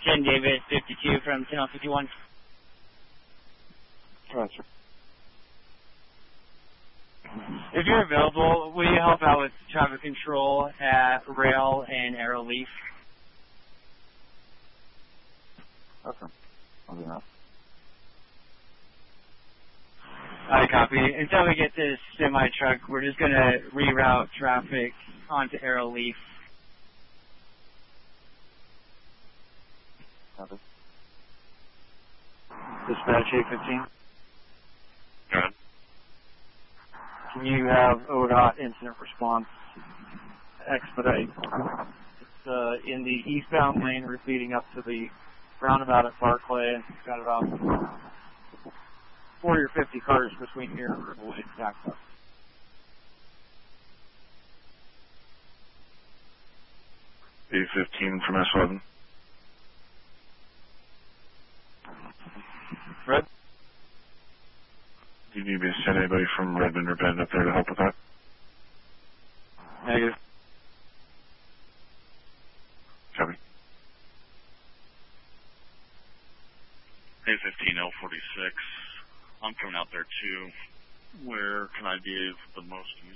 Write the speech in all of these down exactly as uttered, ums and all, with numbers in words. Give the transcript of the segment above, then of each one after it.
Ken Davis, fifty-two from Channel fifty-one. Roger. If you're available, will you help out with traffic control at Rail and Arrowleaf? Okay. I'll do that. I copy. Until we get this semi truck, we're just going to reroute traffic onto Arrowleaf. Copy. Dispatch eight fifteen. Go ahead. Can you have O D O T incident response expedite? It's uh, in the eastbound lane leading up to the roundabout at Barclay. It's got about forty or fifty cars between here and Riverwood stacked up. eight fifteen from S eleven. Fred? Do you need me to send anybody from Redmond or Bend up there to help with that? Negative. Copy. A fifteen L forty-six. I'm coming out there too. Where can I be of the most use?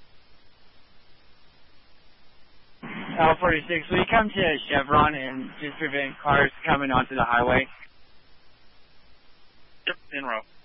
L forty-six, will you come to Chevron and just prevent cars coming onto the highway? Yep, in route.